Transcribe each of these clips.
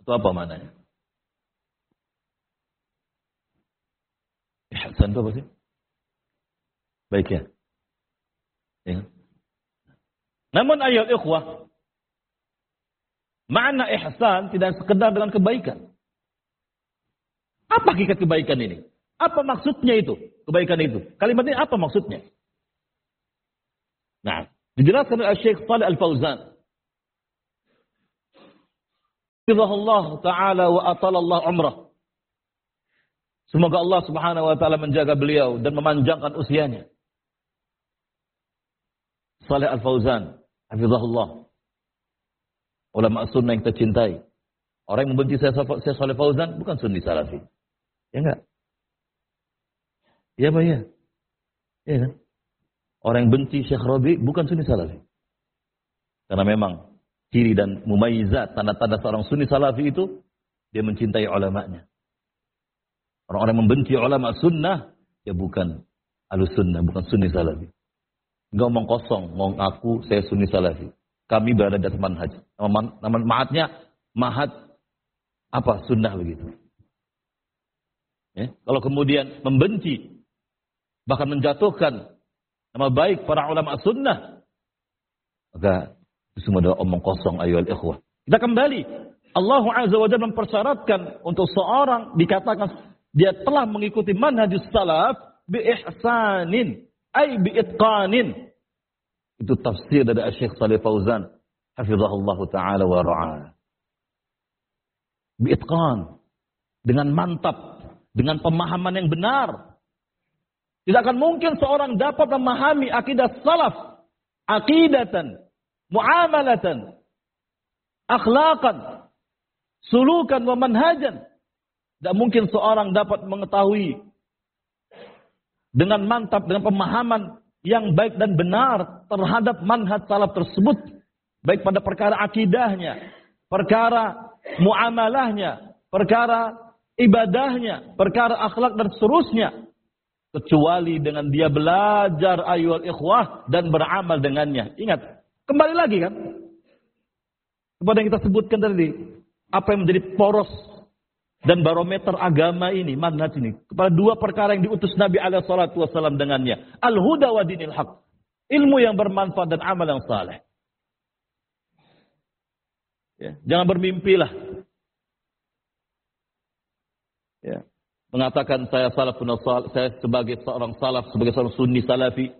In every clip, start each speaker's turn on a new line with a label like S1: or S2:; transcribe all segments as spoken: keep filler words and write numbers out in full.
S1: Itu apa maknanya? Ihsan itu apa sih? Baik ya. Ya. Namun ayat ikhwah, makna ihsan tidak sekedar dengan kebaikan. Apa hakikat kebaikan ini? Apa maksudnya itu? Kebaikan itu. Kalimat ini apa maksudnya? Nah, dijelaskan oleh Syekh Shalih Al-Fauzan. Hafizahullah ta'ala wa atalallah umrah. Semoga Allah subhanahu wa ta'ala menjaga beliau dan memanjangkan usianya. Shalih Al-Fauzan. Hafizahullah. Ulama sunnah yang kita cintai. Orang yang membenci saya, saya Shalih Fauzan bukan sunni salafi. Ya enggak? Ya Pak ya. Ya kan? Orang yang benci Syekh Rabi bukan sunni salafi. Karena memang ciri dan mumayyizat, tanda-tanda seorang sunni salafi itu dia mencintai ulamanya. Orang-orang yang membenci ulama sunnah ya bukan ahlus sunnah, bukan sunni salafi. Enggak omong kosong, ngomong aku saya sunni salafi. Kami berada di atas manhaj. Nama, nama mahatnya mahat apa sunnah begitu. Ya, kalau kemudian membenci bahkan menjatuhkan nama baik para ulama sunnah, maka itu semua adalah omong kosong ayyuhal ikhwah. Kita kembali. Allah Azza wa Jalla mempersyaratkan untuk seorang dikatakan dia telah mengikuti manhajus salaf bi ihsanin ay bi itqanin. Itu tafsir dari Syekh Shalih Fauzan hafizahullah taala wa ra'ah. Bi itqan, dengan mantap, dengan pemahaman yang benar. Tidak akan mungkin seorang dapat memahami akidah salaf, aqidatan, muamalatan, akhlaqan, sulukan wa manhajan. Tidak mungkin seorang dapat mengetahui dengan mantap, dengan pemahaman yang baik dan benar terhadap manhaj salaf tersebut. Baik pada perkara akidahnya, perkara muamalahnya, perkara ibadahnya, perkara akhlak dan seterusnya. Kecuali dengan dia belajar ayyuhal ikhwah dan beramal dengannya. Ingat, kembali lagi kan kepada yang kita sebutkan tadi, apa yang menjadi poros dan barometer agama ini, manhaj ini, kepada dua perkara yang diutus Nabi alaihi salatu wasallam dengannya, al-huda wa dinil haq, ilmu yang bermanfaat dan amal yang saleh. Ya, jangan bermimpilah. Ya, mengatakan saya salafun salaf, saya sebagai seorang salaf, sebagai seorang sunni salafi,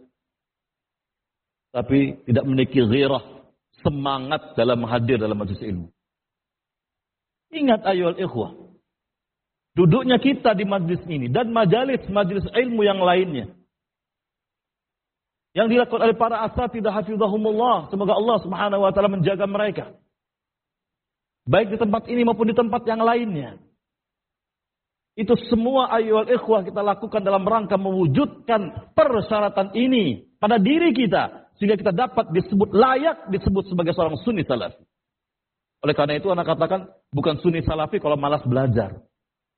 S1: tapi tidak memiliki ghirah, semangat dalam hadir dalam majelis ilmu. Ingat ayyuhal ikhwah, duduknya kita di majelis ini dan majelis-majelis ilmu yang lainnya yang dilakukan oleh para asatidzah hafizahumullah, semoga Allah Subhanahu wa taala menjaga mereka. Baik di tempat ini maupun di tempat yang lainnya. Itu semua ayyuhal ikhwah kita lakukan dalam rangka mewujudkan persyaratan ini pada diri kita, sehingga kita dapat disebut layak disebut sebagai seorang sunni salafi. Oleh karena itu anak katakan bukan sunni salafi kalau malas belajar.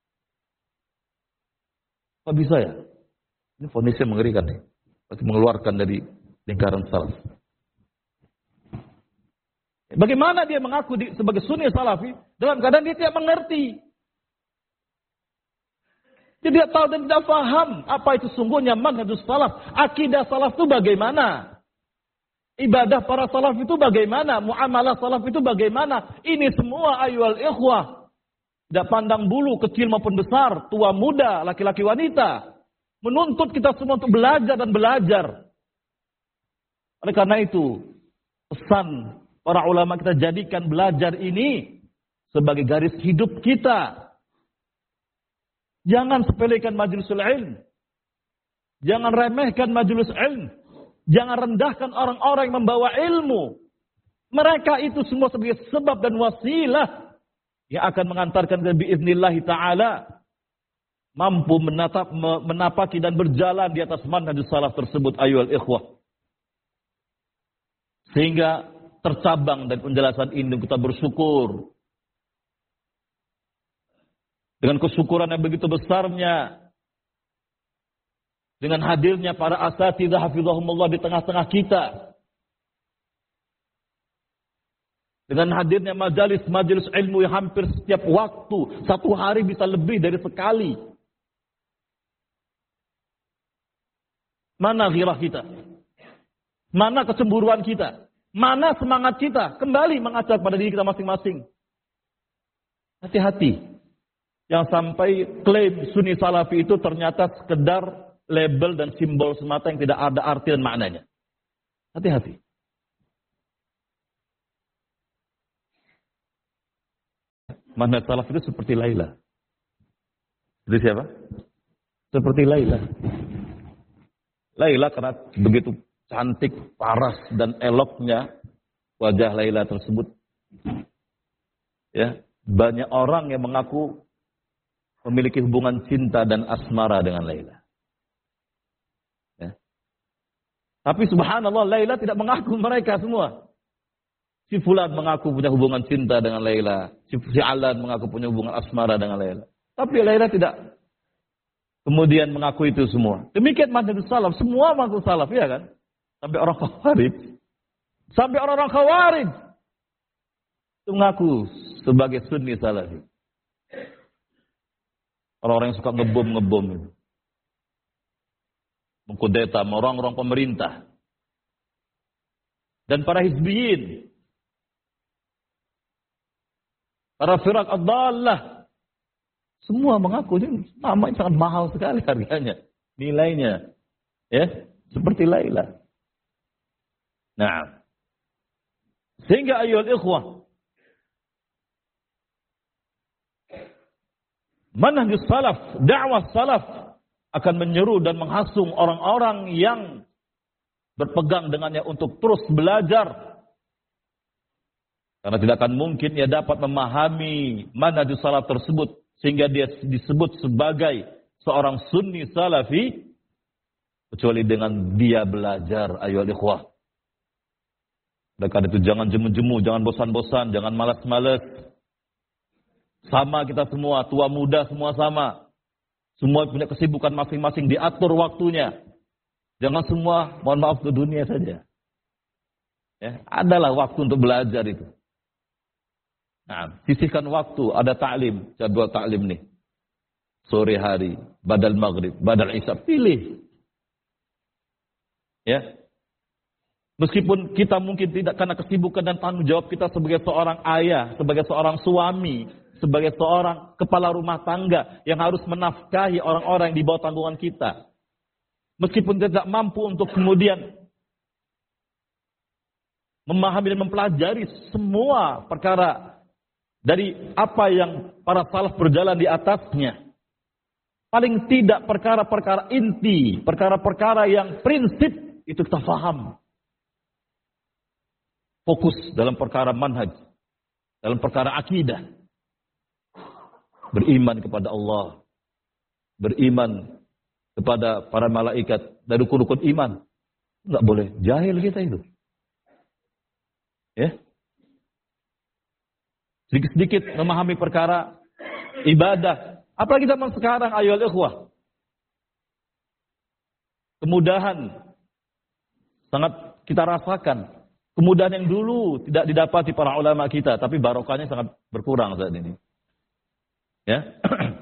S1: Kok bisa ya? Ini fonisnya mengerikan nih. Berarti mengeluarkan dari lingkaran salaf. Bagaimana dia mengaku di, sebagai sunni salafi dalam keadaan dia tidak mengerti. Dia tidak tahu dan tidak paham apa itu sungguhnya manhajus salaf. Akidah salaf itu bagaimana? Ibadah para salaf itu bagaimana? Muamalah salaf itu bagaimana? Ini semua ayyuhal ikhwah. Tidak pandang bulu, kecil maupun besar, tua muda, laki-laki wanita. Menuntut kita semua untuk belajar dan belajar. Oleh karena itu, pesan para ulama kita jadikan belajar ini sebagai garis hidup kita. Jangan sepelekan majlisul ilm. Jangan remehkan majelis ilm. Jangan rendahkan orang-orang yang membawa ilmu. Mereka itu semua sebagai sebab dan wasilah yang akan mengantarkan kita biiznillahi ta'ala mampu menatap, menapaki dan berjalan di atas manhajus salaf tersebut ayyuhal ikhwah. Sehingga tercabang dan penjelasan ini kita bersyukur. Dengan kesyukuran yang begitu besarnya, dengan hadirnya para asatidzah hafizahumullah di tengah-tengah kita, Dengan hadirnya majalis-majalis ilmu yang hampir setiap waktu, satu hari bisa lebih dari sekali. Mana ghirah kita? Mana kecemburuan kita? Mana semangat kita? Kembali mengajak pada diri kita masing-masing. Hati-hati. Yang sampai klaim Sunni Salafi itu ternyata sekedar label dan simbol semata yang tidak ada arti dan maknanya. Hati-hati. Manhaj salaf itu seperti Laila. Seperti siapa? Seperti Laila. Laila karena begitu cantik, paras dan eloknya wajah Laila tersebut. Ya, banyak orang yang mengaku memiliki hubungan cinta dan asmara dengan Laila. Ya. Tapi subhanallah Laila tidak mengaku mereka semua. Si Fulan mengaku punya hubungan cinta dengan Laila. Si Alan mengaku punya hubungan asmara dengan Laila. Tapi Laila tidak kemudian mengaku itu semua. Demikian manhaj salaf. Semua mengaku salaf, ya kan? Sampai orang khawarij. Sampai orang-orang khawarij. Itu mengaku sebagai sunni salafi. Orang-orang yang suka ngebom-ngebom itu. Mengkudeta orang-orang pemerintah. Dan para hizbiyin. Para firak ad-dallah. Semua mengaku ini nama yang sangat mahal sekali harganya. Nilainya. Ya, seperti Laila. Nah. Sehingga ayyuhal ikhwah. Manhaj salaf, dakwah salaf akan menyeru dan menghasung orang-orang yang berpegang dengannya untuk terus belajar. Karena tidak akan mungkin ia dapat memahami manhaj salaf tersebut sehingga dia disebut sebagai seorang sunni salafi kecuali dengan dia belajar, ayyuhal ikhwah. Oleh karena itu jangan jemu-jemu, jangan bosan-bosan, jangan malas-malas. Sama kita semua, tua muda semua sama. Semua punya kesibukan masing-masing, diatur waktunya. Jangan semua, mohon maaf, ke dunia saja. Ya, adalah waktu untuk belajar itu. Nah, sisihkan waktu, ada ta'lim, jadwal ta'lim nih. Sore hari, badal maghrib, badal isya, pilih. Ya. Meskipun kita mungkin tidak karena kesibukan dan tanggung jawab kita sebagai seorang ayah, sebagai seorang suami, sebagai seorang kepala rumah tangga yang harus menafkahi orang-orang yang di bawah tanggungan kita. Meskipun tidak mampu untuk kemudian memahami dan mempelajari semua perkara dari apa yang para salaf berjalan di atasnya. Paling tidak perkara-perkara inti, perkara-perkara yang prinsip itu kita faham. Fokus dalam perkara manhaj, dalam perkara akidah. Beriman kepada Allah, beriman kepada para malaikat dari rukun-rukun iman. Enggak boleh jahil kita itu. Ya. Sedikit-sedikit memahami perkara ibadah. Apalagi zaman sekarang, ayyuhal ikhwah. Kemudahan sangat kita rasakan. Kemudahan yang dulu tidak didapati para ulama kita, tapi barokahnya sangat berkurang saat ini. Ya.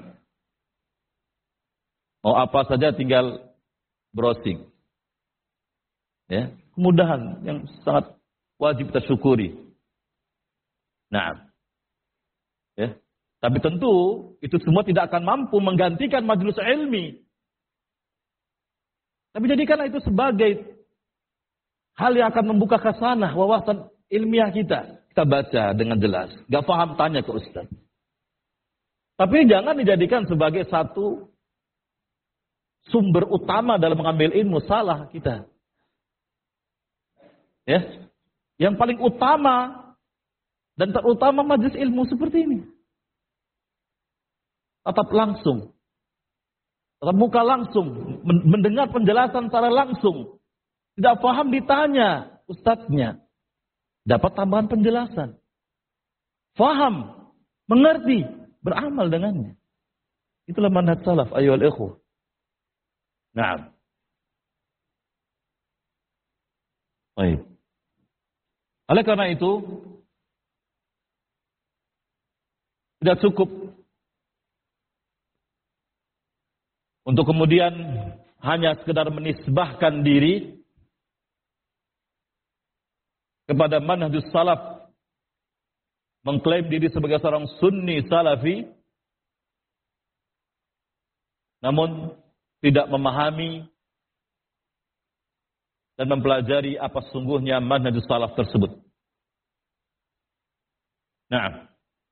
S1: Mau apa saja tinggal browsing. Ya, kemudahan yang sangat wajib kita syukuri. Nah. Ya. Tapi tentu itu semua tidak akan mampu menggantikan majelis ilmi. Tapi jadikanlah itu sebagai hal yang akan membuka khasanah wawasan ilmiah kita. Kita baca dengan jelas. Gak paham, tanya ke ustaz. Tapi jangan dijadikan sebagai satu sumber utama dalam mengambil ilmu. Salah kita. Ya, yang paling utama dan terutama majelis ilmu seperti ini. Tatap langsung. Tatap muka langsung. Mendengar penjelasan secara langsung. Tidak paham ditanya ustadznya. Dapat tambahan penjelasan. Faham. Mengerti. Beramal dengannya. Itulah manhaj salaf. Ayyuhal ikhwah. Nah. Baik. Oleh karena itu, Tidak cukup untuk kemudian hanya sekedar menisbahkan diri kepada manhajus salaf, mengklaim diri sebagai seorang sunni salafi, namun tidak memahami dan mempelajari apa sesungguhnya manhajus salaf tersebut. Nah,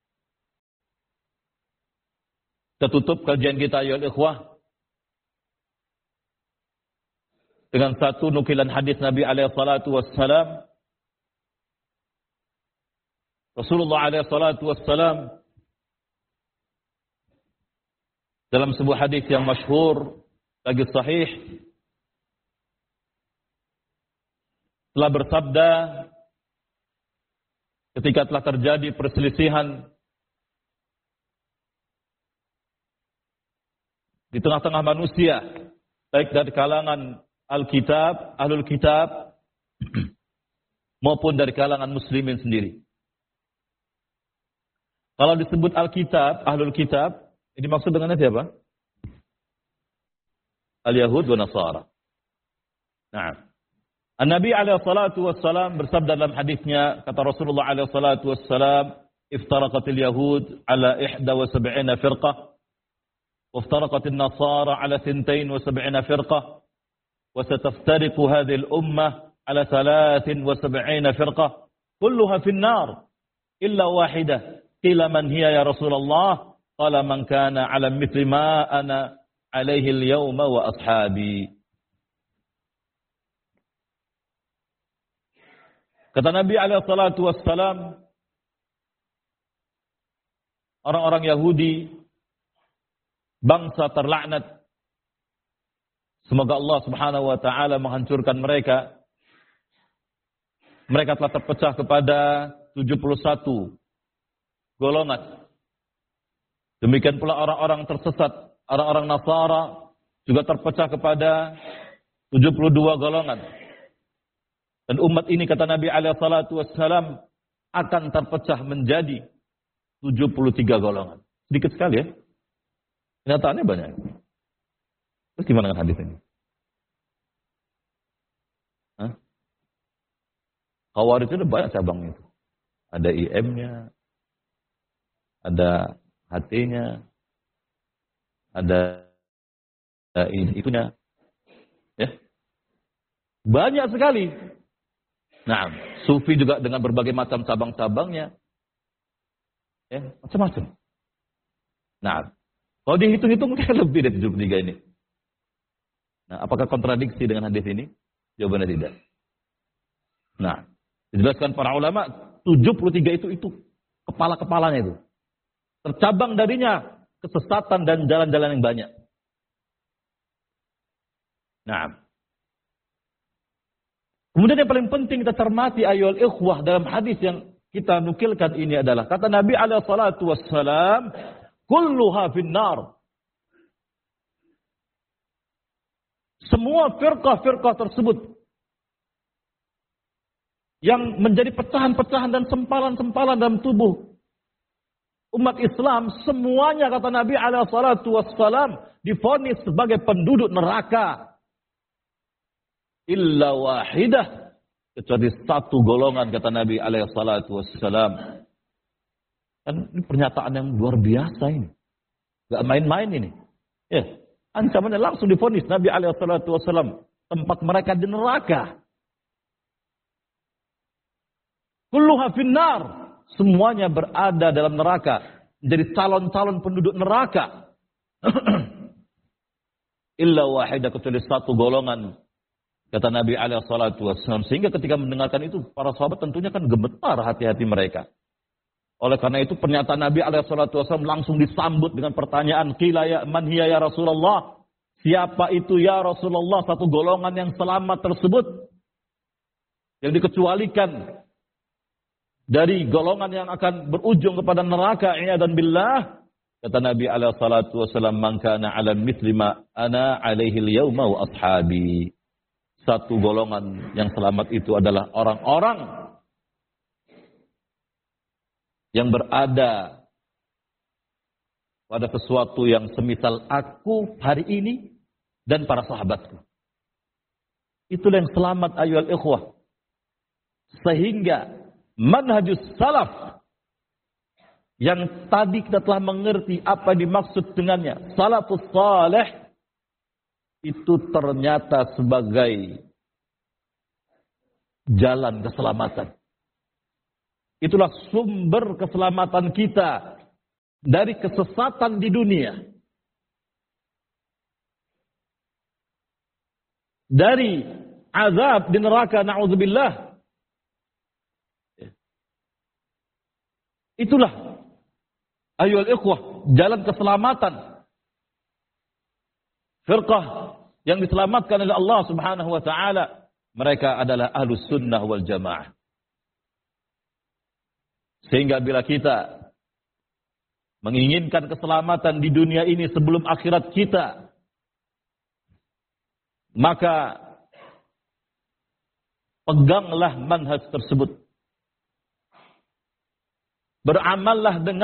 S1: kita tutup kajian kita ya ikhwah dengan satu nukilan hadis Nabi alaihi salatu wassalam. Rasulullah alaihi salatu wassalam dalam sebuah hadis yang masyhur lagi sahih telah bersabda ketika telah terjadi perselisihan di tengah-tengah manusia, baik dari kalangan Alkitab, Ahlul Kitab, maupun dari kalangan Muslimin sendiri. Kalau disebut Alkitab, Ahlul Kitab, ini maksud dengannya siapa? Al-Yahud wa Nasara. Nah, An-Nabi alaihi salatu wassalam bersabda dalam hadisnya, kata Rasulullah alaihi salatu wassalam, iftaraqatil Yahud ala ihda wa sab'ina firqah, wa iftaraqatil Nasara ala thintain wa sab'ina firqah, wa sataftariqu hadhihi al-ummah ala thalathin wa sab'ina firqah, kulluha fin nar, illa wahidah. Qila man hiya ya Rasulullah? Qala man kana ala mithli ma ana alaihi al-yawma wa ashabi. Kata Nabi alaihi salatu wassalam, orang-orang Yahudi, bangsa terlaknat, semoga Allah subhanahu wa ta'ala menghancurkan mereka. Mereka telah terpecah kepada tujuh puluh satu golongan. Demikian pula orang-orang tersesat, orang-orang Nasara juga terpecah kepada tujuh puluh dua golongan. Dan umat ini kata Nabi alaihi salatu wassalam akan terpecah menjadi tujuh puluh tiga golongan. Sedikit sekali ya. Kenyataannya banyak. Terus gimana dengan hadis ini? Hah? Khawarij itu banyak cabangnya itu. Ada I M-nya, ada H T-nya, ada uh, itunya, ya, banyak sekali. Nah, Sufi juga dengan berbagai macam cabang-cabangnya, ya, macam-macam. Nah, kalau dihitung-hitung mungkin lebih dari tujuh puluh tiga ini. Nah, apakah kontradiksi dengan hadis ini? Jawabannya tidak. Nah, dijelaskan para ulama, tujuh puluh tiga itu itu kepala-kepalanya itu. Tercabang darinya kesesatan dan jalan-jalan yang banyak. Nah, kemudian yang paling penting kita cermati ayyuhal ikhwah dalam hadis yang kita nukilkan ini adalah kata Nabi alaihi salatu wassalam, kulluha finnar. Semua firqah-firqah tersebut yang menjadi pecahan-pecahan dan sempalan-sempalan dalam tubuh umat Islam, semuanya kata Nabi alaihi salatu wassalam divonis sebagai penduduk neraka. Illa wahidah, kecuali satu golongan kata Nabi alaihi salatu wassalam. Kan ini pernyataan yang luar biasa ini. Gak main-main ini. Ya, ancamannya langsung divonis Nabi alaihi salatu wassalam, tempat mereka di neraka. Kulluha finnar, semuanya berada dalam neraka, menjadi calon-calon penduduk neraka. Illa wahidah, kecuali satu golongan kata Nabi alaihi salatu wassalam. Sehingga ketika mendengarkan itu para sahabat tentunya kan gemetar hati-hati mereka. Oleh karena itu pernyataan Nabi alaihi salatu wassalam langsung disambut dengan pertanyaan, qila ya man hiya ya Rasulullah? Siapa itu ya Rasulullah satu golongan yang selamat tersebut, yang dikecualikan dari golongan yang akan berujung kepada neraka, i'adan billah? Kata Nabi alaihi salatu wassalam, man kana ala mithli ma ana alaihi al-yawma wa ashabi. Satu golongan yang selamat itu adalah orang-orang yang berada pada sesuatu yang semisal aku hari ini dan para sahabatku. Itulah yang selamat ayyuhal ikhwah. Sehingga manhajus salaf yang tadi kita telah mengerti apa dimaksud dengannya, salafus saleh, itu ternyata sebagai jalan keselamatan. Itulah sumber keselamatan kita dari kesesatan di dunia. Dari azab di neraka, na'udzubillah. Itulah ayyuhal ikhwah, jalan keselamatan. Firqah yang diselamatkan oleh Allah Subhanahu wa taala, mereka adalah ahlus sunnah wal jamaah. Sehingga bila kita menginginkan keselamatan di dunia ini sebelum akhirat kita, maka peganglah manhaj tersebut. Beramallah dengan